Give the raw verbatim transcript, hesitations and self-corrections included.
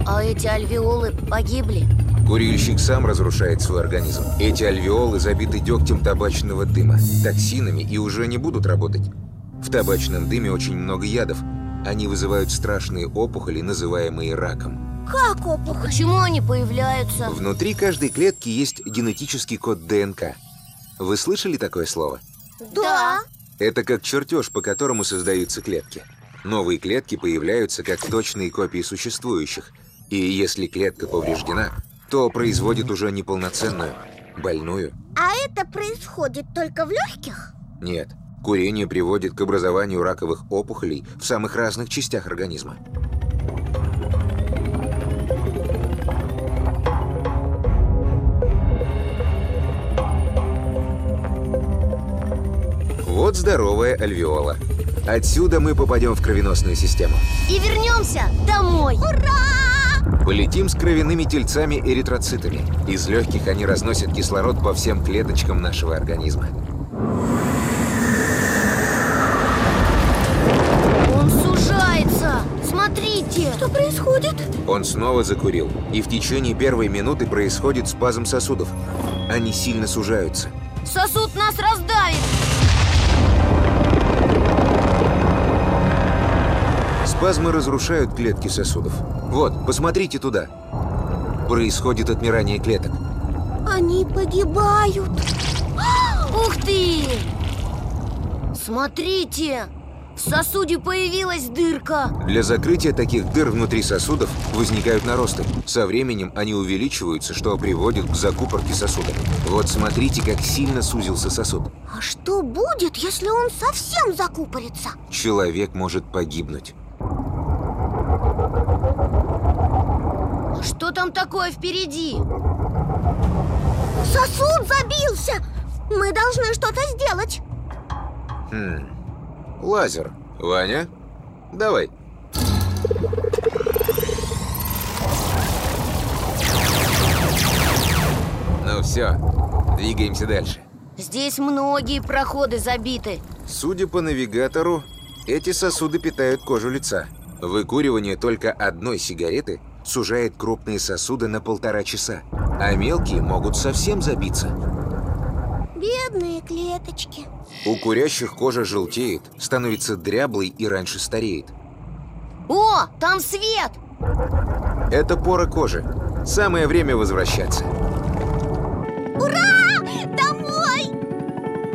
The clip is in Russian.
А эти альвеолы погибли? Курильщик сам разрушает свой организм. Эти альвеолы забиты дегтем табачного дыма, токсинами и уже не будут работать. В табачном дыме очень много ядов. Они вызывают страшные опухоли, называемые раком. Как опухоль? Почему они появляются? Внутри каждой клетки есть генетический код ДНК. Вы слышали такое слово? Да. Это как чертеж, по которому создаются клетки. Новые клетки появляются как точные копии существующих. И если клетка повреждена, то производит уже неполноценную, больную. А это происходит только в легких? Нет. Курение приводит к образованию раковых опухолей в самых разных частях организма. Вот здоровая альвеола. Отсюда мы попадем в кровеносную систему. И вернемся домой. Ура! Полетим с кровяными тельцами эритроцитами. Из легких они разносят кислород по всем клеточкам нашего организма. Он сужается. Смотрите. Что происходит? Он снова закурил, и в течение первой минуты происходит спазм сосудов. Они сильно сужаются. Сосуд нас раздавит. Спазмы разрушают клетки сосудов. Вот, посмотрите туда. Происходит отмирание клеток. Они погибают. Ух ты! Смотрите! В сосуде появилась дырка. Для закрытия таких дыр внутри сосудов возникают наросты. Со временем они увеличиваются, что приводит к закупорке сосуда. Вот смотрите, как сильно сузился сосуд. А что будет, если он совсем закупорится? Человек может погибнуть. Что там такое впереди? Сосуд забился! Мы должны что-то сделать. Хм. Лазер. Ваня, давай. Ну все, двигаемся дальше. Здесь многие проходы забиты. Судя по навигатору, эти сосуды питают кожу лица. Выкуривание только одной сигареты сужает крупные сосуды на полтора часа, а мелкие могут совсем забиться. Бедные клеточки. У курящих кожа желтеет, становится дряблой и раньше стареет. О, там свет! Это пора кожи. Самое время возвращаться.